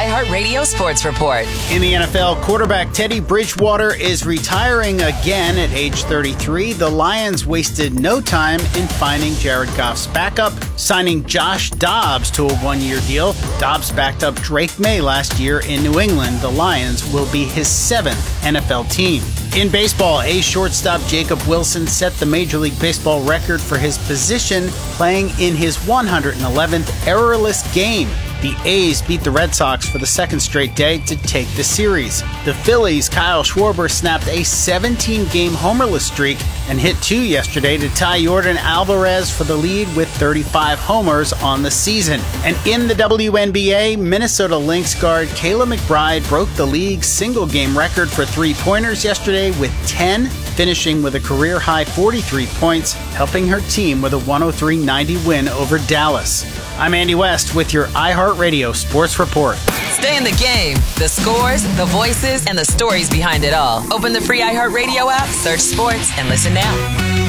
iHeartRadio Sports Report. In the NFL, quarterback Teddy Bridgewater is retiring again at age 33. The Lions wasted no time in finding Jared Goff's backup, signing Josh Dobbs to a one-year deal. Dobbs backed up Drake May last year in New England. The Lions will be his 7th NFL team. In baseball, A's shortstop Jacob Wilson set the Major League Baseball record for his position, playing in his 111th errorless game. The A's beat the Red Sox for the second straight day to take the series. The Phillies' Kyle Schwarber snapped a 17-game homerless streak and hit 2 yesterday to tie Yordan Alvarez for the lead with 35 homers on the season. And in the WNBA, Minnesota Lynx guard Kayla McBride broke the league's single-game record for three-pointers yesterday with 10, finishing with a career-high 43 points, helping her team with a 103-90 win over Dallas. I'm Andy West with your iHeartRadio Sports Report. Stay in the game. The scores, the voices, and the stories behind it all. Open the free iHeartRadio app, search sports, and listen now.